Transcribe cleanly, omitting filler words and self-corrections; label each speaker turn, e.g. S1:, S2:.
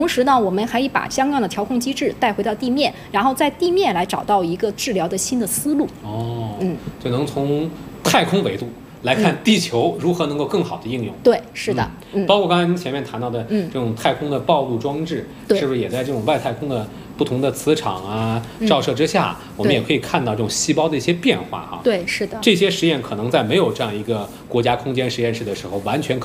S1: 同时呢，我们还把相关的调控机制带回到地面，然后在地面来找到一个治疗的新的思路。
S2: 就能从太空维度来看地球如何能够更好的应用。
S1: 对，是的。
S2: 包括刚才您前面谈到的这种太空的暴露装置，是不是也在这种外太空的不同的磁场啊照射之下，我们也可以看到这种细胞的一些变化哈？
S1: 对，是的。
S2: 这些实验可能在没有这样一个国家空间实验室的时候，完全